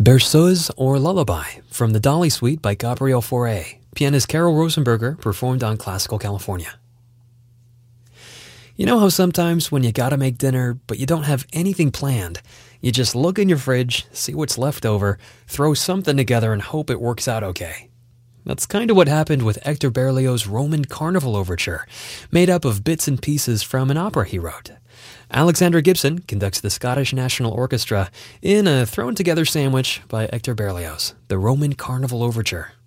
Berceuse or Lullaby from the Dolly Suite by Gabriel Fauré. Pianist Carol Rosenberger performed on Classical California. You know how sometimes when you gotta make dinner, but you don't have anything planned, you just look in your fridge, see what's left over, throw something together and hope it works out okay? That's kind of what happened with Hector Berlioz' Roman Carnival Overture, made up of bits and pieces from an opera he wrote. Alexander Gibson conducts the Scottish National Orchestra in a thrown-together sandwich by Hector Berlioz, the Roman Carnival Overture.